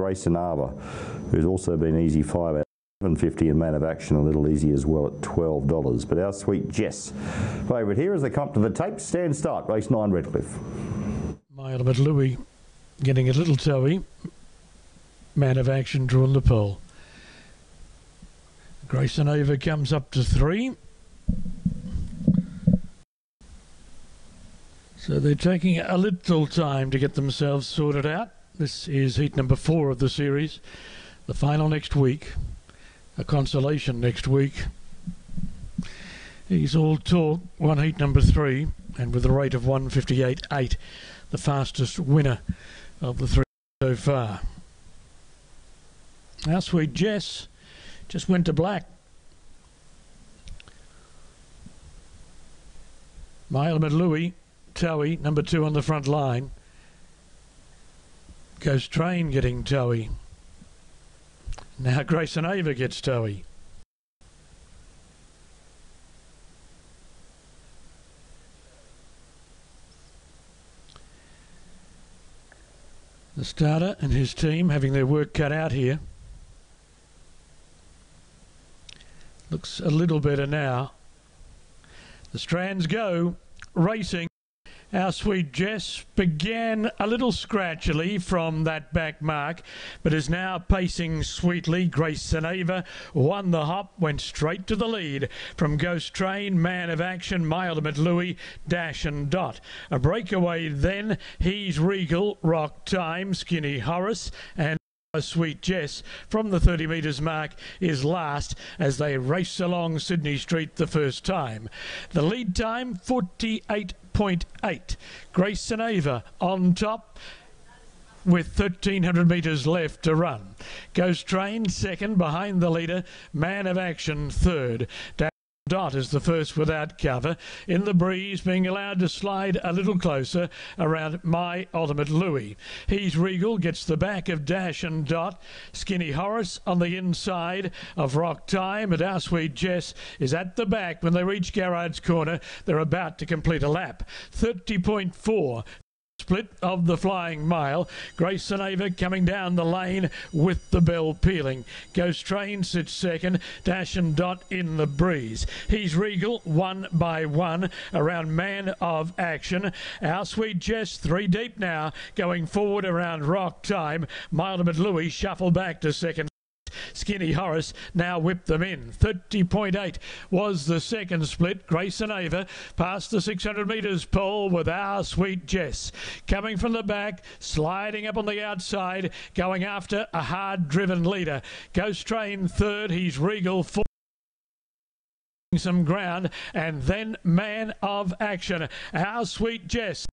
Grayson Arbour, who's also been easy 5 out. $7.50 and Man of Action a little easy as well at $12. But our Sweet Jess favourite here as they come to the tape. Stand start, race 9 Redcliffe. My Ultimate Louis getting a little toey. Man of Action drawing the pole. Grayson Ava comes up to 3. So they're taking a little time to get themselves sorted out. This is heat number 4 of the series. The final next week. A consolation next week. He's all talk, won heat number 3, and with a rate of 158.8, the fastest winner of the 3 so far. Our Sweet Jess just went to black. My Ultimate Louis, toey, number 2 on the front line. Ghost Train getting toey. Now Grayson Ava gets toey. The starter and his team having their work cut out here. Looks a little better now. The strands go, racing. Our Sweet Jess began a little scratchily from that back mark, but is now pacing sweetly. Grayson Ava won the hop, went straight to the lead from Ghost Train, Man of Action, My Ultimate Louis, Dash and Dot. A breakaway then, He's Regal, Rock Time, Skinny Horace, and Sweet Jess from the 30 metres mark is last as they race along Sydney Street the first time. The lead time 48.8. Grayson Ava on top with 1,300 metres left to run. Ghost Train second behind the leader. Man of Action third. Dot is the first without cover. In the breeze, being allowed to slide a little closer around My Ultimate Louis. He's Regal, gets the back of Dash and Dot. Skinny Horace on the inside of Rock Time, and Our Sweet Jess is at the back when they reach Garrard's Corner. They're about to complete a lap. 30.4. Split of the Flying Mile. Grayson Ava coming down the lane with the bell pealing. Ghost Train sits second. Dash and Dot in the breeze. He's Regal 1 by 1 around Man of Action. Our Sweet Jess 3 deep now going forward around Rock Time. My Ultimate Louis shuffle back to second. Skinny Horace now whipped them in. 30.8 was the second split. Grayson Ava past the 600 metres pole with Our Sweet Jess. Coming from the back, sliding up on the outside, going after a hard-driven leader. Ghost Train third. He's Regal fourth. Some ground, and then Man of Action. Our Sweet Jess.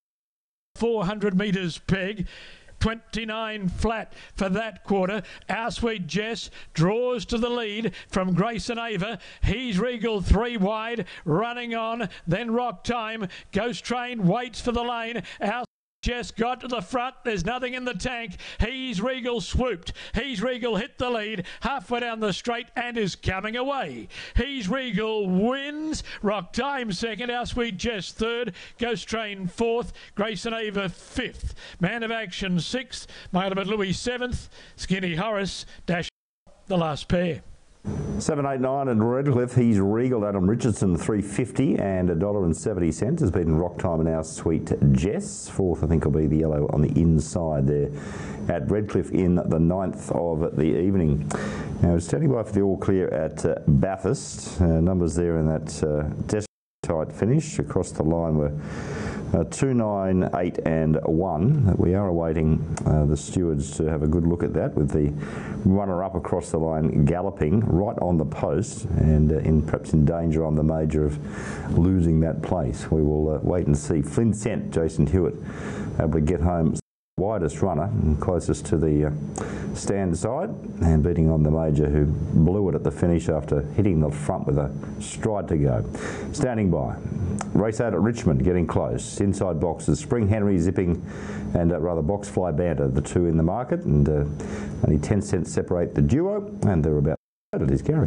400 metres peg. 29 flat for that quarter. Our Sweet Jess draws to the lead from Grayson Ava. He's Regal 3 wide, running on. Then Rock Time. Ghost Train waits for the lane. Our Jess got to the front. There's nothing in the tank. He's Regal swooped. He's Regal hit the lead halfway down the straight and is coming away. He's Regal wins. Rock Time second. Our Sweet Jess third. Ghost Train fourth. Grayson Ava fifth. Man of Action sixth. My Ultimate Louis seventh. Skinny Horace Dash the last pair. 7.89 in Redcliffe. He's Regal. Adam Richardson $3.50 and $1.70 has beaten Rock Time and Our Sweet Jess. Fourth, I think, will be the yellow on the inside there at Redcliffe in the 9th of the evening. Now, standing by for the all clear at Bathurst. Numbers there in that desperate tight finish across the line were 2, 9, 8 and 1. We are awaiting the stewards to have a good look at that, with the runner-up across the line galloping right on the post and perhaps in danger on the major of losing that place. We will wait and see. Flynn Sent, Jason Hewitt, able to get home widest runner and closest to the stand side, and beating on the major, who blew it at the finish after hitting the front with a stride to go. Standing by, race out at Richmond, getting close. Inside boxes, Spring Henry zipping, and rather Box Fly Banter, the two in the market, and only 10 cents separate the duo, and they're about it is Gary.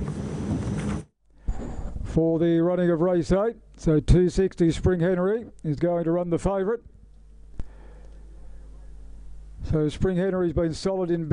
For the running of race 8, so 260 Spring Henry is going to run the favourite. So Spring Henry's been solid in